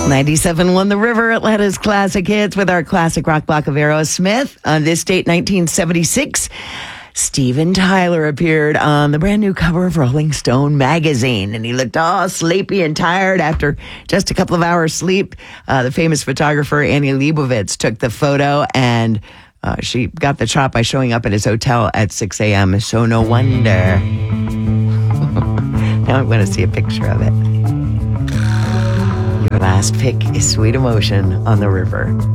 97.1 The River, Atlanta's classic hits with our classic rock block of Aerosmith. On this date, 1976, Steven Tyler appeared on the brand new cover of Rolling Stone magazine, and he looked all sleepy and tired after just a couple of hours sleep. The famous photographer Annie Leibovitz took the photo, and she got the shot by showing up at his hotel at 6 a.m., so no wonder. Now I want to see a picture of it. Your last pick is Sweet Emotion on The River.